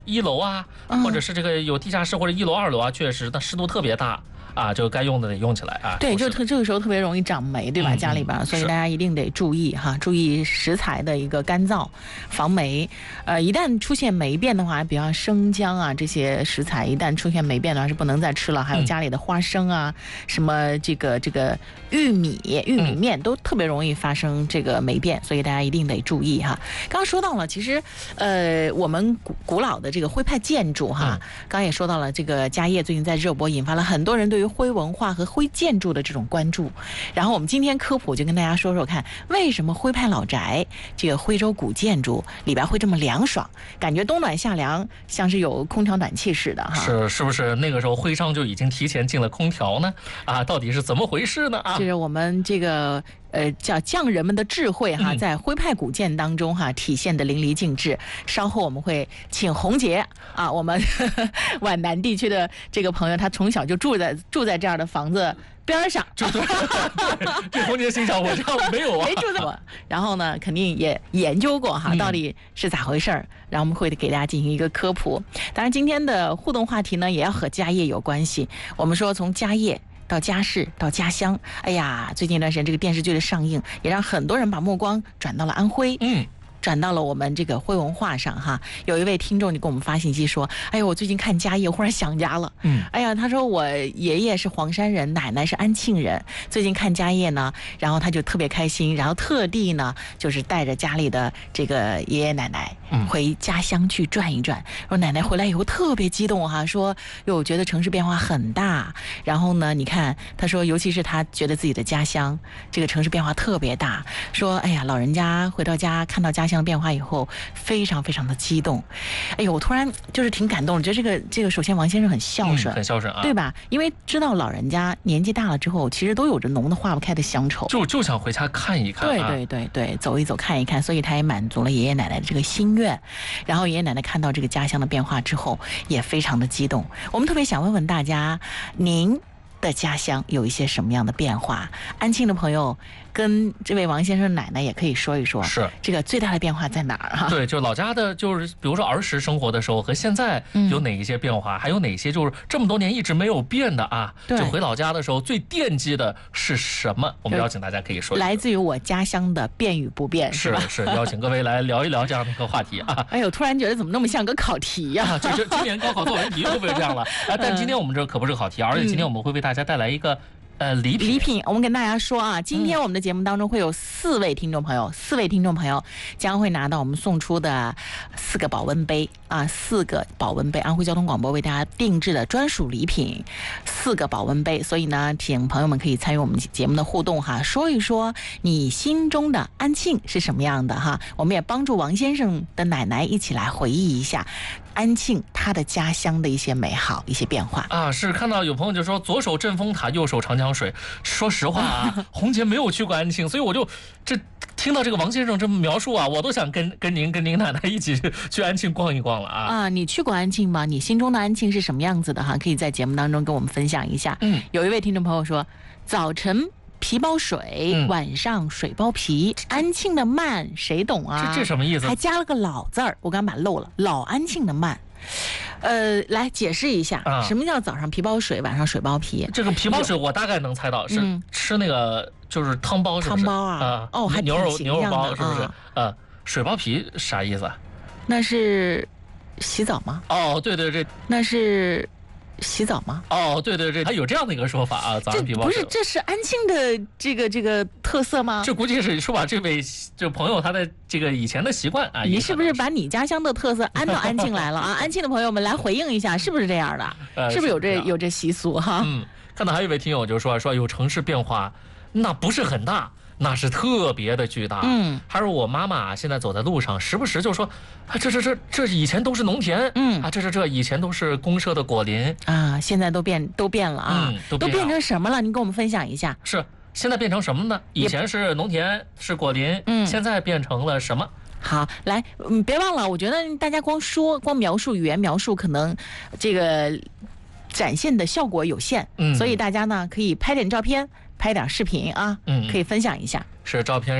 一楼啊，或者是这个有地下室或者一楼、二楼啊，确实那湿度特别大。啊，就该用的得用起来啊。 对，就这个时候特别容易长霉，对吧？家里边，所以大家一定得注意哈，注意食材的一个干燥，防霉。一旦出现霉变的话，比方生姜啊这些食材，一旦出现霉变的话是不能再吃了。还有家里的花生啊，什么这个玉米面都特别容易发生这个霉变，所以大家一定得注意哈。刚刚说到了，其实我们古老的这个徽派建筑哈，刚刚也说到了，这个家业最近在热播，引发了很多人对于徽文化和徽建筑的这种关注。然后我们今天科普就跟大家说说看，为什么徽派老宅这个徽州古建筑里边会这么凉爽，感觉冬暖夏凉，像是有空调暖气似的哈。 是不是那个时候徽商就已经提前进了空调呢？啊，到底是怎么回事呢？啊， 这是我们这个叫匠人们的智慧哈，在徽派古建当中哈体现的淋漓尽致。稍后我们会请洪杰啊，我们皖南地区的这个朋友，他从小就住在这样的房子边上。 这洪杰心想，我这样没有啊， 没住在。然后呢，肯定也研究过哈，到底是咋回事儿。然后我们会给大家进行一个科普。当然，今天的互动话题呢，也要和家业有关系。我们说从家业到家世到家乡，哎呀，最近一段时间这个电视剧的上映，也让很多人把目光转到了安徽，转到了我们这个徽文化上哈。有一位听众就给我们发信息说，哎呦，我最近看家业忽然想家了。哎呀，他说我爷爷是黄山人，奶奶是安庆人，最近看家业呢，然后他就特别开心，然后特地呢就是带着家里的这个爷爷奶奶回家乡去转一转。说奶奶回来以后特别激动哈，说哟，觉得城市变化很大。然后呢，你看他说，尤其是他觉得自己的家乡这个城市变化特别大，说哎呀，老人家回到家看到家乡变化以后，非常非常的激动。哎呦，我突然就是挺感动，觉得这个首先王先生很孝顺， 很孝顺啊， 对吧？因为知道老人家年纪大了之后，其实都有着浓的化不开的乡愁， 就想回家看一看， 对，走一走看一看，所以他也满足了爷爷奶奶的这个心愿。然后爷爷奶奶看到这个家乡的变化之后，也非常的激动。我们特别想问问大家，您的家乡有一些什么样的变化？安庆的朋友跟这位王先生奶奶也可以说一说， 是这个最大的变化在哪儿哈？ 对，就老家的，就是比如说儿时生活的时候和现在有哪一些变化，还有哪些就是这么多年一直没有变的啊？就回老家的时候最惦记的是什么？我们邀请大家可以说一说， 来自于我家乡的变与不变，是吧？ 是邀请各位来聊一聊这样的一个话题啊！ 哎呦，突然觉得怎么那么像个考题呀？ 就是今年高考作文题会不会这样了？但今天我们这可不是考题，而且今天我们会为大家带来一个。礼品， 我们跟大家说啊，今天我们的节目当中会有4位听众朋友将会拿到我们送出的4个保温杯啊，4个保温杯，安徽交通广播为大家定制的专属礼品，4个保温杯。所以呢，请朋友们可以参与我们节目的互动哈，说一说你心中的安庆是什么样的哈。我们也帮助王先生的奶奶一起来回忆一下安庆他的家乡的一些美好，一些变化啊。是看到有朋友就说左手镇风塔，右手长江水。说实话啊，洪杰没有去过安庆，所以我就听到这个王先生这么描述啊，我都想跟您奶奶一起去安庆逛一逛了啊。 啊，你去过安庆吗？你心中的安庆是什么样子的哈？可以在节目当中跟我们分享一下。有一位听众朋友说，早晨皮包水，晚上水包皮。安庆的慢谁懂啊？ 这什么意思？ 还加了个老字儿，我刚把漏了。老安庆的慢，来解释一下，什么叫早上皮包水，晚上水包皮？ 这个皮包水我大概能猜到，是吃那个就是汤包，是不是？ 汤包啊， 哦， 还牛肉包是不是？水包皮啥意思啊？ 那是洗澡吗？ 哦，对， 那是。洗澡吗？ 哦，对，还有这样的一个说法啊，早上皮包水。 不是，这是安庆的这个特色吗？ 这估计是说把这位朋友他的这个以前的习惯啊。 你是不是把你家乡的特色安到安庆来了啊？安庆的朋友们来回应一下，是不是这样的？是不是有这习俗哈？ 看到还有一位听友就说有城市变化，那不是很大。那是特别的巨大，还是我妈妈现在走在路上，时不时就说，啊，这以前都是农田，这以前都是公社的果林啊，现在都变了啊，都变成什么了？您跟我们分享一下。 是，现在变成什么呢？以前是农田，是果林，现在变成了什么？ 好，来，别忘了，我觉得大家光描述语言描述，可能这个展现的效果有限，所以大家呢可以拍点照片。拍点视频啊，可以分享一下。 是照片。